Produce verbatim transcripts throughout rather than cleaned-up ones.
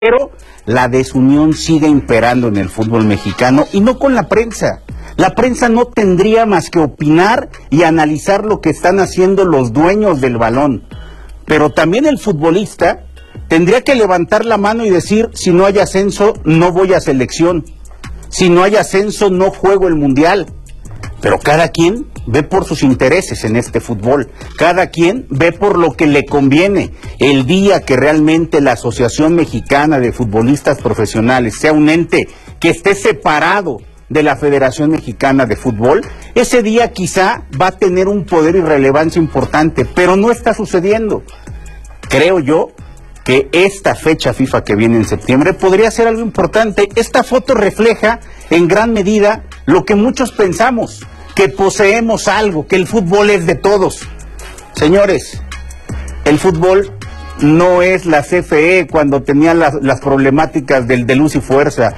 Pero la desunión sigue imperando en el fútbol mexicano y no con la prensa. La prensa no tendría más que opinar y analizar lo que están haciendo los dueños del balón. Pero también el futbolista tendría que levantar la mano y decir, si no hay ascenso, no voy a selección. Si no hay ascenso, no juego el mundial. Pero cada quien ve por sus intereses en este fútbol. Cada quien ve por lo que le conviene. El día que realmente la Asociación Mexicana de Futbolistas Profesionales sea un ente que esté separado de la Federación Mexicana de Fútbol, ese día quizá va a tener un poder y relevancia importante, pero no está sucediendo. Creo yo que esta fecha FIFA que viene en septiembre podría ser algo importante. Esta foto refleja en gran medida lo que muchos pensamos, que poseemos algo, que el fútbol es de todos. Señores, el fútbol no es la C F E cuando tenía las, las problemáticas del, de luz y fuerza.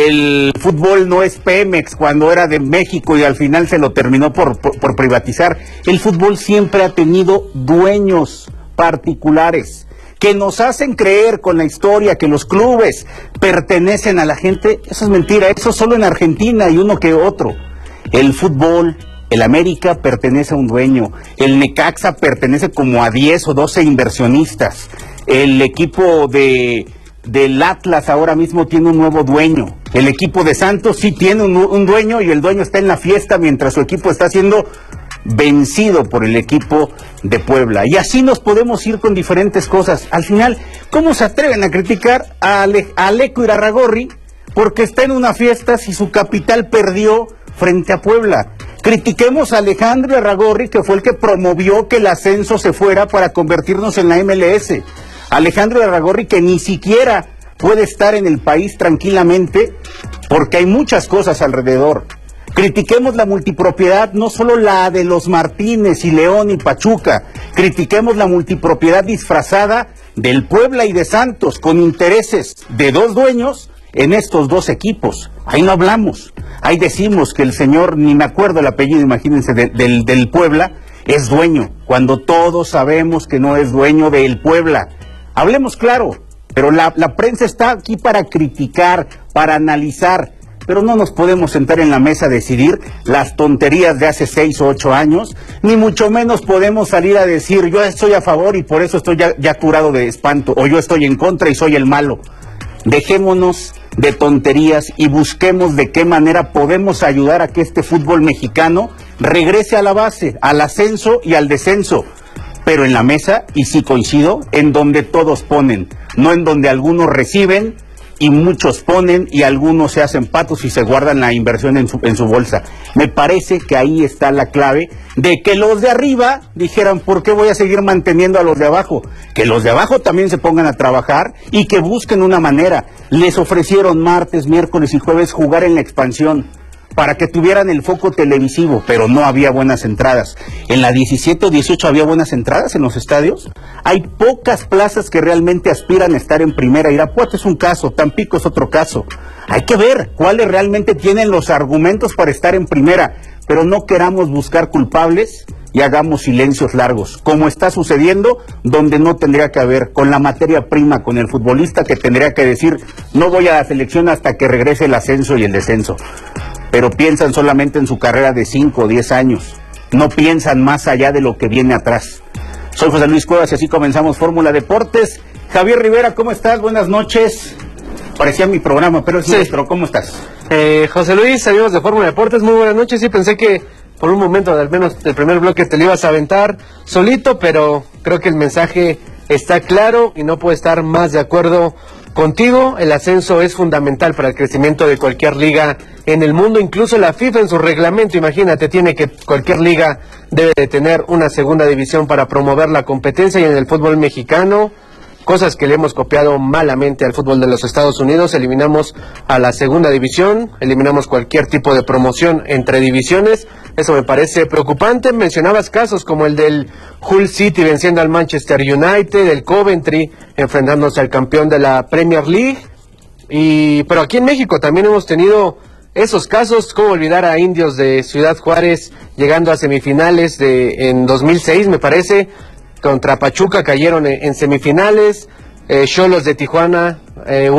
El fútbol no es Pemex cuando era de México y al final se lo terminó por, por, por privatizar. El fútbol siempre ha tenido dueños particulares que nos hacen creer con la historia que los clubes pertenecen a la gente. Eso es mentira, eso solo en Argentina y uno que otro. El fútbol, el América pertenece a un dueño, el Necaxa pertenece como a diez o doce inversionistas, el equipo de del Atlas ahora mismo tiene un nuevo dueño, el equipo de Santos sí tiene un, un dueño y el dueño está en la fiesta mientras su equipo está siendo vencido por el equipo de Puebla. Y así nos podemos ir con diferentes cosas. Al final, ¿cómo se atreven a criticar a, Ale, a Aleco Irarrágorri porque está en una fiesta si su capital perdió frente a Puebla? Critiquemos a Alejandro Irarrágorri, que fue el que promovió que el ascenso se fuera para convertirnos en la M L S. Alejandro Irarrágorri, que ni siquiera puede estar en el país tranquilamente porque hay muchas cosas alrededor. Critiquemos la multipropiedad, no solo la de los Martínez y León y Pachuca. Critiquemos la multipropiedad disfrazada del Puebla y de Santos, con intereses de dos dueños en estos dos equipos. Ahí no hablamos. Ahí decimos que el señor, ni me acuerdo el apellido, imagínense, de, del, del Puebla, es dueño, cuando todos sabemos que no es dueño del Puebla. Hablemos claro, pero la, la prensa está aquí para criticar, para analizar, pero no nos podemos sentar en la mesa a decidir las tonterías de hace seis o ocho años, ni mucho menos podemos salir a decir, yo estoy a favor y por eso estoy ya, ya curado de espanto, o yo estoy en contra y soy el malo. Dejémonos de tonterías y busquemos de qué manera podemos ayudar a que este fútbol mexicano regrese a la base, al ascenso y al descenso, pero en la mesa, y sí coincido, en donde todos ponen, no en donde algunos reciben y muchos ponen y algunos se hacen patos y se guardan la inversión en su, en su bolsa. Me parece que ahí está la clave de que los de arriba dijeran, ¿por qué voy a seguir manteniendo a los de abajo? Que los de abajo también se pongan a trabajar y que busquen una manera. Les ofrecieron martes, miércoles y jueves jugar en la expansión para que tuvieran el foco televisivo, pero no había buenas entradas. En la diecisiete o dieciocho había buenas entradas en los estadios. Hay pocas plazas que realmente aspiran a estar en primera. Irapuato es un caso, Tampico es otro caso. Hay que ver cuáles realmente tienen los argumentos para estar en primera, pero no queramos buscar culpables y hagamos silencios largos, como está sucediendo donde no tendría que haber, con la materia prima, con el futbolista que tendría que decir, no voy a la selección hasta que regrese el ascenso y el descenso. Pero piensan solamente en su carrera de cinco o diez años, no piensan más allá de lo que viene atrás. Soy José Luis Cuevas y así comenzamos Fórmula Deportes. Javier Rivera, ¿cómo estás? Buenas noches. Parecía mi programa, pero es sí. nuestro. ¿Cómo estás? Eh, José Luis, amigos de Fórmula Deportes, muy buenas noches. Sí, pensé que por un momento, al menos el primer bloque, te lo ibas a aventar solito, pero creo que el mensaje está claro y no puedo estar más de acuerdo contigo. El ascenso es fundamental para el crecimiento de cualquier liga en el mundo, incluso la FIFA en su reglamento, imagínate, tiene que cualquier liga debe de tener una segunda división para promover la competencia, y en el fútbol mexicano, cosas que le hemos copiado malamente al fútbol de los Estados Unidos, eliminamos a la segunda división, eliminamos cualquier tipo de promoción entre divisiones. Eso me parece preocupante. Mencionabas casos como el del Hull City venciendo al Manchester United, el Coventry enfrentándose al campeón de la Premier League, y pero aquí en México también hemos tenido esos casos. ¿Cómo olvidar a Indios de Ciudad Juárez llegando a semifinales de en dos mil seis, me parece? Contra Pachuca cayeron en, en semifinales. Xolos eh, de Tijuana eh,